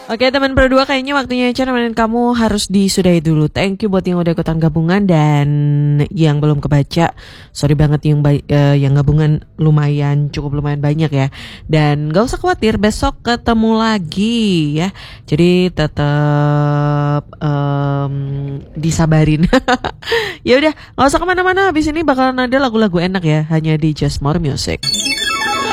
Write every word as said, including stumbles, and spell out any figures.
Oke teman berdua, kayaknya waktunya Echa nemenin kamu harus disudahi dulu. Thank you buat yang udah ikutan gabungan, dan yang belum kebaca sorry banget, yang ba- uh, yang gabungan lumayan cukup lumayan banyak ya. Dan gak usah khawatir, besok ketemu lagi ya. Jadi tetap um, disabarin. Ya udah, gak usah kemana-mana. Habis ini bakalan ada lagu-lagu enak ya, hanya di Just More Music.